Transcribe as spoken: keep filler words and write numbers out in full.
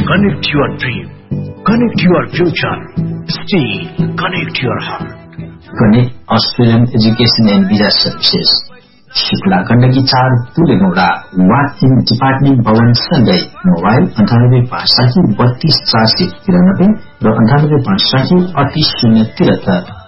Connect your dream. Connect your future. Steel. Connect your heart. Connect Australian Education and Visa Services. Shukla Gandaki चार पुलेगौड़ा walking department भवन सँगै mobile अन्ठानब्बे पाँच साठी बत्तीस चार सय तिरानब्बे र अन्ठानब्बे पाँच साठी अडतिस शून्य तिहत्तर